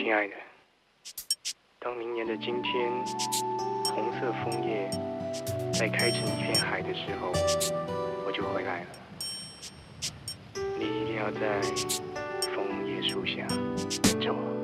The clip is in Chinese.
亲爱的，当明年的今天，红色枫叶在开成一片海的时候，我就回来了。你一定要在枫叶树下等着我。